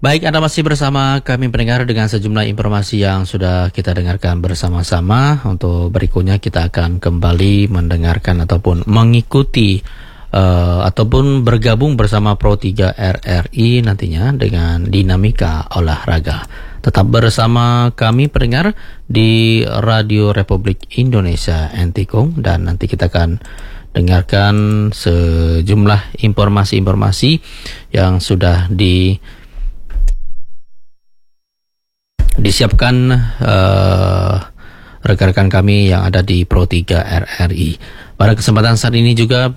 Baik, Anda masih bersama kami pendengar dengan sejumlah informasi yang sudah kita dengarkan bersama-sama. Untuk berikutnya kita akan kembali mendengarkan ataupun mengikuti ataupun bergabung bersama Pro 3 RRI nantinya dengan dinamika olahraga. Tetap bersama kami pendengar di Radio Republik Indonesia NTKOM, dan nanti kita akan dengarkan sejumlah informasi-informasi yang sudah disiapkan rekan-rekan kami yang ada di Pro 3 RRI. Pada kesempatan saat ini juga